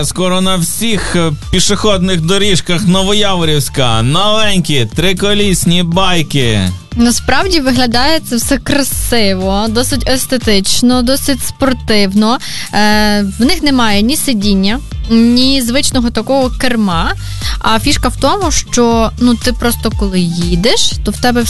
Скоро на всіх пішохідних доріжках Новояворівська новенькі триколісні байки. Насправді виглядає це все красиво, досить естетично, досить спортивно. В них немає ні сидіння, ні звичного такого керма. А фішка в тому, що ти просто коли їдеш, то в тебе